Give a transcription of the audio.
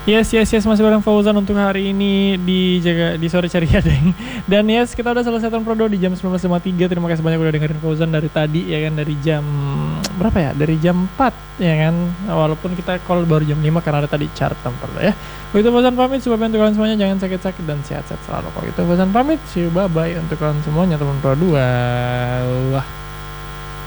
Yes, masih bareng Fauzan untuk hari ini di sore ceria deng. Dan yes, kita udah selesai Tahun Pro 2 di jam 19.53. Terima kasih banyak udah dengerin Fauzan dari tadi ya kan, dari jam berapa ya? Dari jam 4 ya kan. Walaupun kita call baru jam 5 karena ada tadi chart Tahun Pro 2 ya. Begitu Fauzan pamit, supaya untuk kalian semuanya jangan sakit-sakit dan sehat-sehat selalu. Kalau gitu Fauzan pamit, see you, bye-bye untuk kalian semuanya Tahun Pro 2. Wah.